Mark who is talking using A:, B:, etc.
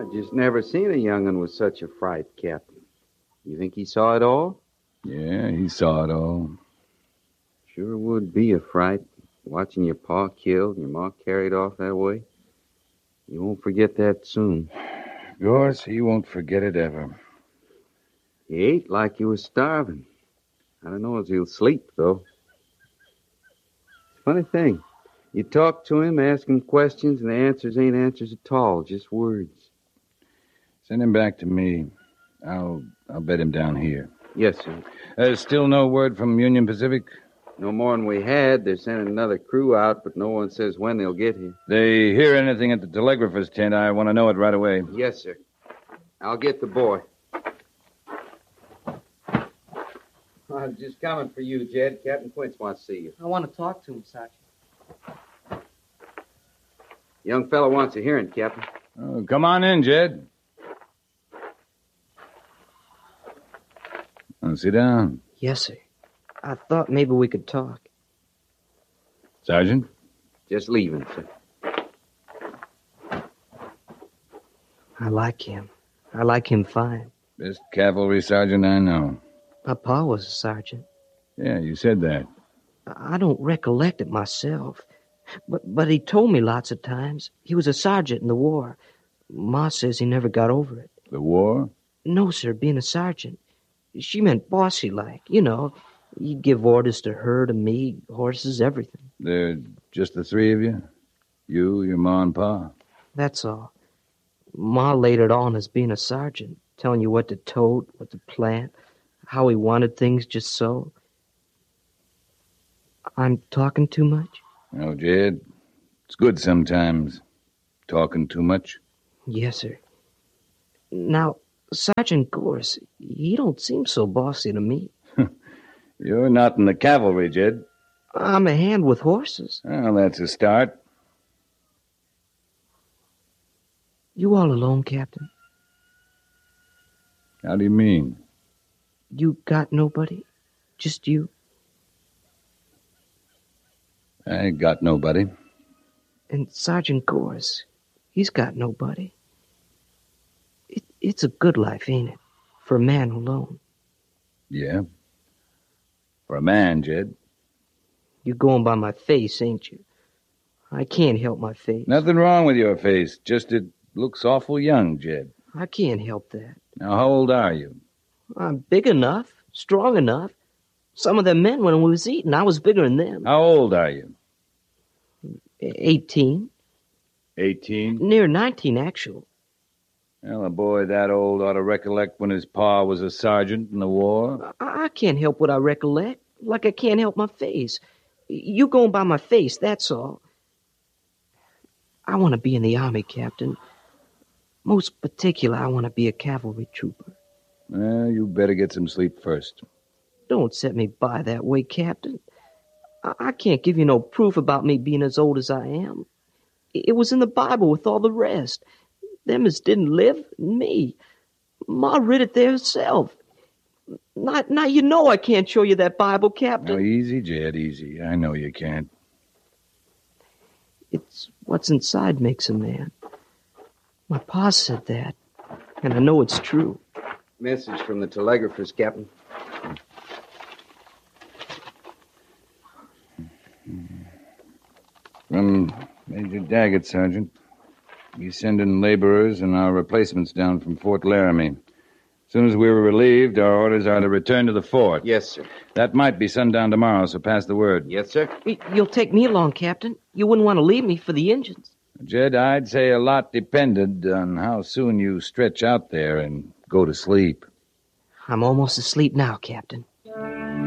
A: I just never seen a young'un with such a fright, Captain. You think he saw it all?
B: Yeah, he saw it all.
A: Sure would be a fright, watching your pa killed and your ma carried off that way. You won't forget that soon.
B: Of course, he won't forget it ever.
A: He ate like he was starving. I don't know as he'll sleep, though. Funny thing. You talk to him, ask him questions, and the answers ain't answers at all, just words.
B: Send him back to me. I'll bed him down here.
A: Yes, sir.
B: There's still no word from Union Pacific?
A: No more than we had. They're sending another crew out, but no one says when they'll get here.
B: They hear anything at the telegrapher's tent, I want to know it right away.
A: Yes, sir. I'll get the boy. I was just coming for you, Jed. Captain Quince wants to see you.
C: I want to talk to him, Sergeant.
A: Young fellow wants a hearing, Captain.
B: Oh, come on in, Jed. Sit down.
C: Yes, sir. I thought maybe we could talk.
B: Sergeant?
A: Just leaving, sir.
C: I like him. I like him fine.
B: Best cavalry sergeant I know.
C: My pa was a sergeant.
B: Yeah, you said that.
C: I don't recollect it myself. But he told me lots of times. He was a sergeant in the war. Ma says he never got over it.
B: The war?
C: No, sir, being a sergeant. She meant bossy-like. You know, he'd give orders to her, to me, horses, everything.
B: They're just the three of you? You, your ma, and pa?
C: That's all. Ma laid it on as being a sergeant, telling you what to tote, what to plant, how he wanted things just so. I'm talking too much?
B: No, Jed. It's good sometimes, talking too much.
C: Yes, sir. Now, Sergeant Gorse, he don't seem so bossy to me.
B: You're not in the cavalry, Jed.
C: I'm a hand with horses.
B: Well, that's a start.
C: You all alone, Captain?
B: How do you mean?
C: You got nobody? Just you?
B: I got nobody.
C: And Sergeant Gorse, he's got nobody. It's a good life, ain't it? For a man alone.
B: Yeah. For a man, Jed.
C: You're going by my face, ain't you? I can't help my face.
B: Nothing wrong with your face. Just it looks awful young, Jed.
C: I can't help that.
B: Now, how old are you?
C: I'm big enough, strong enough. Some of them men, when we was eating, I was bigger than them.
B: How old are you?
C: 18.
B: 18?
C: Near 19, actual.
B: Well, a boy that old ought to recollect when his pa was a sergeant in the war.
C: I can't help what I recollect, like I can't help my face. You going by my face, that's all. I want to be in the Army, Captain. Most particular, I want to be a cavalry trooper.
B: Well, you better get some sleep first.
C: Don't set me by that way, Captain. I can't give you no proof about me being as old as I am. It was in the Bible with all the rest. Them as didn't live, me. Ma read it there herself. Now you know I can't show you that Bible, Captain.
B: Now, easy, Jed, easy. I know you can't.
C: It's what's inside makes a man. My pa said that, and I know it's true.
A: Message from the telegraphers, Captain.
B: From Major Daggett, Sergeant. He's sending laborers and our replacements down from Fort Laramie. As soon as we were relieved, our orders are to return to the fort.
A: Yes, sir.
B: That might be sundown tomorrow, so pass the word.
A: Yes, sir.
C: You'll take me along, Captain. You wouldn't want to leave me for the Injuns.
B: Jed, I'd say a lot depended on how soon you stretch out there and go to sleep.
C: I'm almost asleep now, Captain.